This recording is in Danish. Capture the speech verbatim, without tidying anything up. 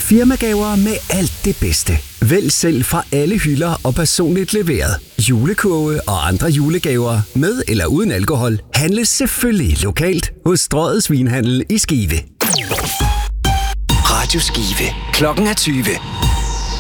Firmagaver med alt det bedste. Vælg selv fra alle hylder og personligt leveret. Julekurve og andre julegaver med eller uden alkohol handles selvfølgelig lokalt hos Strøget Svinhandel i Skive. Radio Skive. Klokken er tyve.